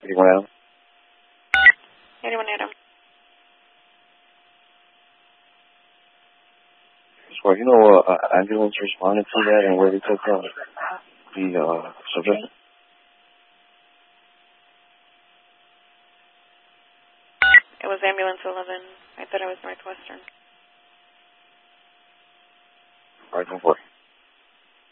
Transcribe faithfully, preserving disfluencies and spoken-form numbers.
eighty-one Adam. eighty-one Adam. So, you know, uh, uh, ambulance responded to that and where they took uh, the uh, subject? It was ambulance eleven. I thought it was Northwestern. All right, don't worry.